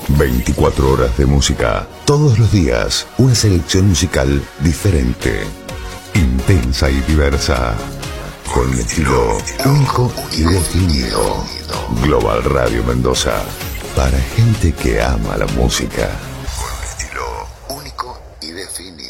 24 horas de música, todos los días, una selección musical diferente, intensa y diversa, con un estilo único y definido. Global Radio Mendoza, para gente que ama la música. Con un estilo único y definido.